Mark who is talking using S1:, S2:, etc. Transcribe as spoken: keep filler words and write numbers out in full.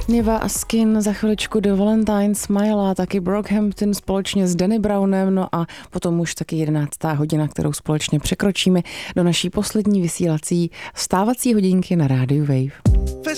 S1: Niva a Skin za chviličku do Valentine Smile a taky Brockhampton společně s Danny Brownem, no a potom už taky jedenáctá hodina, kterou společně překročíme do naší poslední vysílací vstávací hodinky na rádiu Wave.